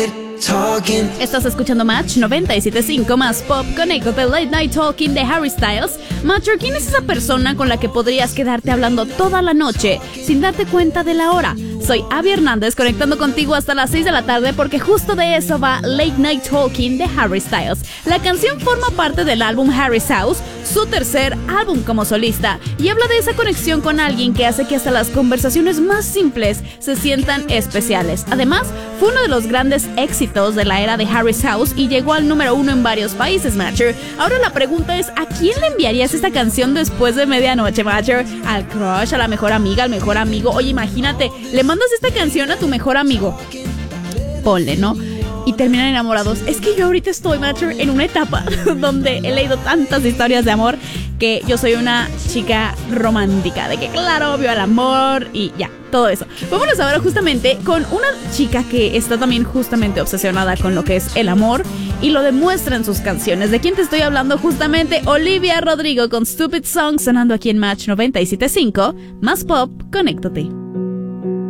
Estás escuchando Match 97.5 más pop. Conéctate, Late Night Talking de Harry Styles. Matcher, ¿quién es esa persona con la que podrías quedarte hablando toda la noche sin darte cuenta de la hora? Soy Abby Hernández, conectando contigo hasta las 6 de la tarde, porque justo de eso va Late Night Talking de Harry Styles. La canción forma parte del álbum Harry's House, su tercer álbum como solista, y habla de esa conexión con alguien que hace que hasta las conversaciones más simples se sientan especiales. Además, fue uno de los grandes éxitos de la era de Harry's House y llegó al número 1 en varios países, Matcher. Ahora la pregunta es, ¿a quién le enviarías esta canción después de medianoche, Matcher? ¿Al crush, a la mejor amiga, al mejor amigo? Oye, imagínate, le mandas esta canción a tu mejor amigo, ponle, ¿no? Y terminan enamorados. Es que yo ahorita estoy, Matcher, en una etapa donde he leído tantas historias de amor que yo soy una chica romántica, de que claro, vio el amor y ya, todo eso. Vámonos ahora justamente con una chica que está también justamente obsesionada con lo que es el amor y lo demuestra en sus canciones. ¿De quién te estoy hablando? Justamente Olivia Rodrigo con Stupid Song, sonando aquí en Match 97.5 más pop. Conéctate.